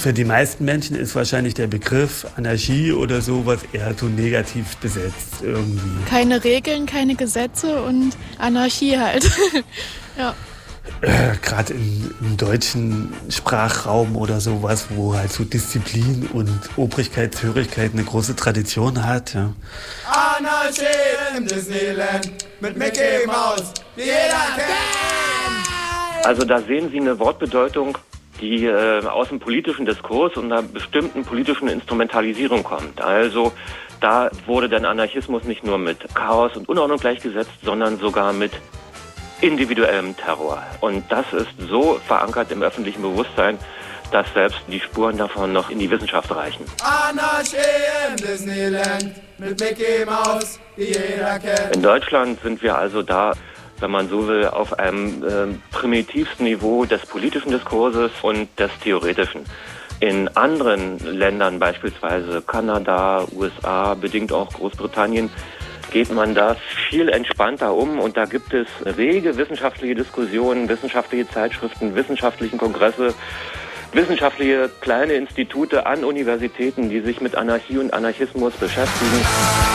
Für die meisten Menschen ist wahrscheinlich der Begriff Anarchie oder sowas eher so negativ besetzt irgendwie. Keine Regeln, keine Gesetze und Anarchie halt. Ja. Gerade im deutschen Sprachraum oder sowas, wo halt so Disziplin und Obrigkeitshörigkeit eine große Tradition hat. Ja. Anarchie im Disneyland mit Mickey Mouse, die jeder kennt. Also da sehen Sie eine Wortbedeutung, die aus dem politischen Diskurs und einer bestimmten politischen Instrumentalisierung kommt. Also da wurde dann Anarchismus nicht nur mit Chaos und Unordnung gleichgesetzt, sondern sogar mit individuellem Terror. Und das ist so verankert im öffentlichen Bewusstsein, dass selbst die Spuren davon noch in die Wissenschaft reichen. Anarchie im Disneyland mit Mickey Mouse, die jeder kennt. In Deutschland sind wir also da, wenn man so will, auf einem primitivsten Niveau des politischen Diskurses und des theoretischen. In anderen Ländern, beispielsweise Kanada, USA, bedingt auch Großbritannien, geht man da viel entspannter um und da gibt es rege wissenschaftliche Diskussionen, wissenschaftliche Zeitschriften, wissenschaftlichen Kongresse, wissenschaftliche kleine Institute an Universitäten, die sich mit Anarchie und Anarchismus beschäftigen.